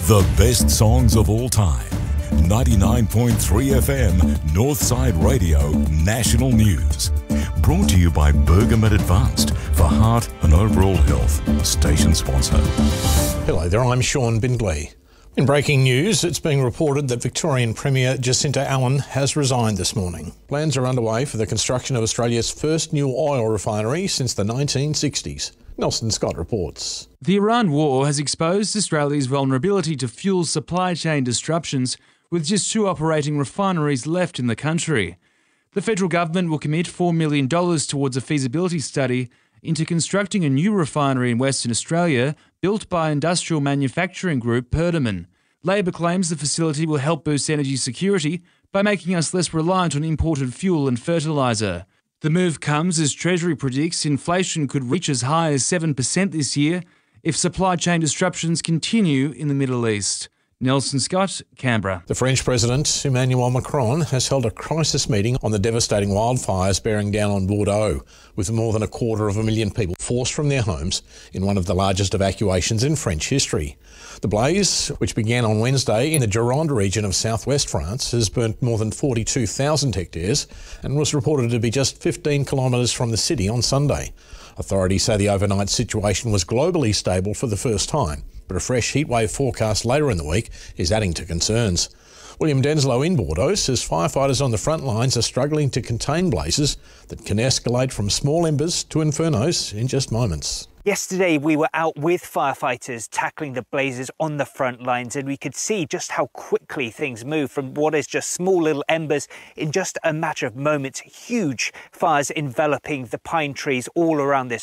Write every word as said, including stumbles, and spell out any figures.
The best songs of all time. ninety-nine point three F M, Northside Radio, National News. Brought to you by Bergamet Advanced for heart and overall health. Station sponsor. Hello there, I'm Sean Bindley. In breaking news, it's being reported that Victorian Premier Jacinta Allan has resigned this morning. Plans are underway for the construction of Australia's first new oil refinery since the nineteen sixties. Nelson Scott reports. The Iran war has exposed Australia's vulnerability to fuel supply chain disruptions, with just two operating refineries left in the country. The federal government will commit four million dollars towards a feasibility study into constructing a new refinery in Western Australia built by industrial manufacturing group Perdaman. Labor claims the facility will help boost energy security by making us less reliant on imported fuel and fertiliser. The move comes as Treasury predicts inflation could reach as high as seven percent this year if supply chain disruptions continue in the Middle East. Nelson Scott, Canberra. The French President, Emmanuel Macron, has held a crisis meeting on the devastating wildfires bearing down on Bordeaux, with more than a quarter of a million people forced from their homes in one of the largest evacuations in French history. The blaze, which began on Wednesday in the Gironde region of southwest France, has burnt more than forty-two thousand hectares and was reported to be just fifteen kilometres from the city on Sunday. Authorities say the overnight situation was globally stable for the first time, but a fresh heatwave forecast later in the week is adding to concerns. William Denslow in Bordeaux says firefighters on the front lines are struggling to contain blazes that can escalate from small embers to infernos in just moments. Yesterday, we were out with firefighters tackling the blazes on the front lines, and we could see just how quickly things move from what is just small little embers in just a matter of moments. Huge fires enveloping the pine trees all around this